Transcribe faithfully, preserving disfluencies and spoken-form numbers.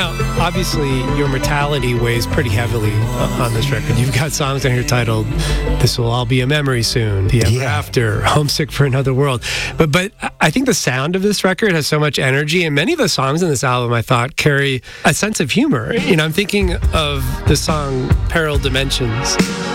Obviously, your mortality weighs pretty heavily uh, on this record. You've got songs on here titled "This Will All Be a Memory Soon," "The Ever Yeah. After," "Homesick for Another World." But but I think the sound of this record has so much energy, and many of the songs in this album, I thought, carry a sense of humor. You know, I'm thinking of the song "Parallel Dimensions."